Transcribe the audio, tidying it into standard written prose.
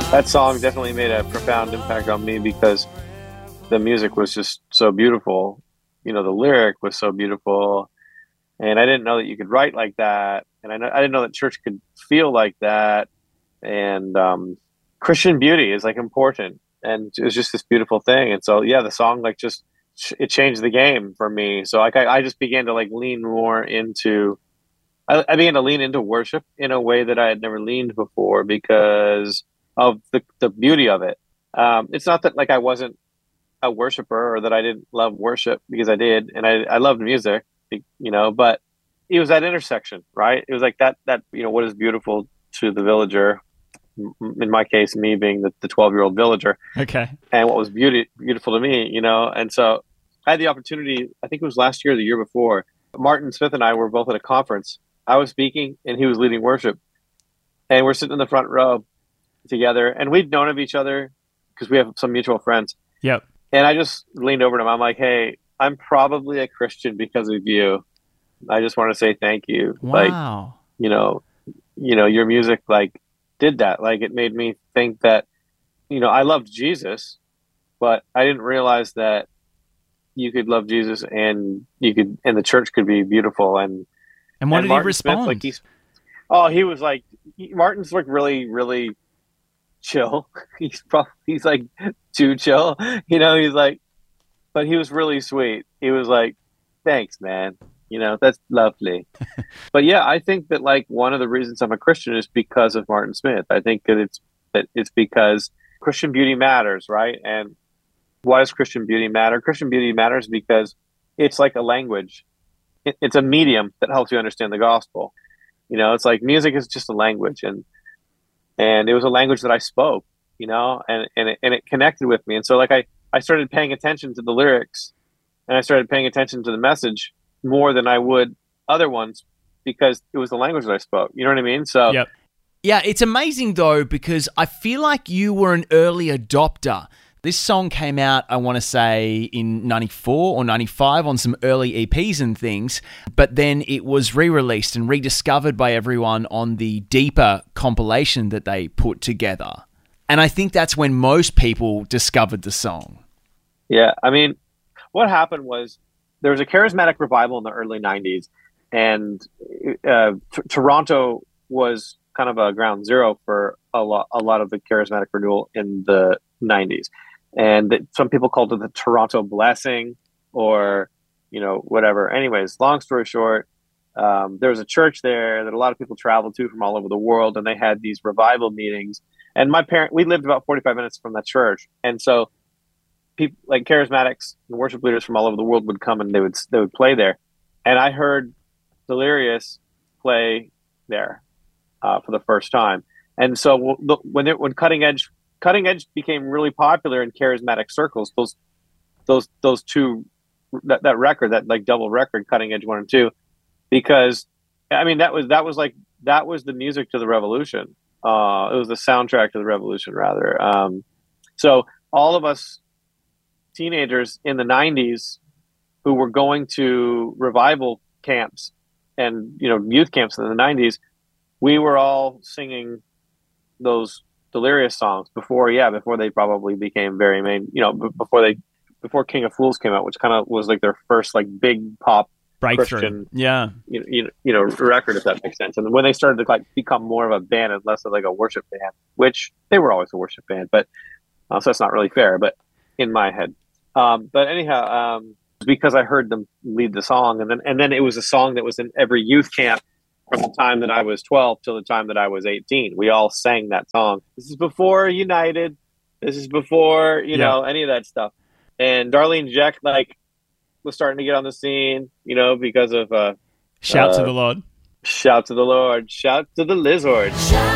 That song definitely made a profound impact on me because the music was just so beautiful. The lyric was so beautiful, and I didn't know that you could write like that, and I didn't know that church could feel like that, and Christian beauty is like important, and it was just this beautiful thing, and so yeah, the song like just it changed the game for me. So like I just began to like lean more into. I began to lean into worship in a way that I had never leaned before because of the beauty of it. It's not that like I wasn't a worshiper or that I didn't love worship, because I did, and I loved music, but it was that intersection, right? It was like that what is beautiful to the villager, in my case, me being the 12-year-old villager, Okay. and what was beautiful to me, and so I had the opportunity. I think it was last year or the year before. Martin Smith and I were both at a conference. I was speaking and he was leading worship, and we're sitting in the front row together, and we'd known of each other because we have some mutual friends. Yep. And I just leaned over to him. I'm like, "Hey, I'm probably a Christian because of you. I just want to say thank you." Wow. Like, your music like did that. Like it made me think that, I loved Jesus, but I didn't realize that you could love Jesus and the church could be beautiful. And what did he Martin respond? Smith, he was like, Martin's like really, really chill. He's like too chill, he's like, but he was really sweet. He was like, thanks, man. That's lovely. But yeah, I think that like one of the reasons I'm a Christian is because of Martin Smith. I think that it's because Christian beauty matters, right? And why does Christian beauty matter? Christian beauty matters because it's like a language. It's a medium that helps you understand the gospel. It's like music is just a language, and it was a language that I spoke, and it connected with me. And so like I started paying attention to the lyrics, and I started paying attention to the message more than I would other ones because it was the language that I spoke. You know what I mean? So Yep. Yeah, it's amazing though, because I feel like you were an early adopter. This song came out, I want to say, in 94 or 95 on some early EPs and things, but then it was re-released and rediscovered by everyone on the Deeper compilation that they put together. And I think that's when most people discovered the song. Yeah, I mean, what happened was there was a charismatic revival in the early 90s, and Toronto was kind of a ground zero for a lot of the charismatic renewal in the 90s. And some people called it the Toronto blessing or, whatever. Anyways, long story short, there was a church there that a lot of people traveled to from all over the world, and they had these revival meetings. And we lived about 45 minutes from that church. And so people like charismatics and worship leaders from all over the world would come and they would play there. And I heard Delirious play there for the first time. And so when Cutting Edge became really popular in charismatic circles, those two, that record, that like double record, Cutting Edge 1 and 2, because I mean that was the music to the revolution. It was the soundtrack to the revolution, rather. So all of us teenagers in the 90s who were going to revival camps and youth camps in the 90s, we were all singing those Delirious songs before they probably became very main, before King of Fools came out, which kind of was like their first like big pop breakthrough. Christian, yeah, record, if that makes sense. And when they started to like become more of a band and less of like a worship band, which they were always a worship band, but so that's not really fair, but in my head. But anyhow, because I heard them lead the song, and then it was a song that was in every youth camp from the time that I was 12 till the time that I was 18. We all sang that song. This is before United. This is before, any of that stuff. And Darlene Zschech, like, was starting to get on the scene, because of Shout to the Lord. Shout to the Lord. Shout to the Lizard.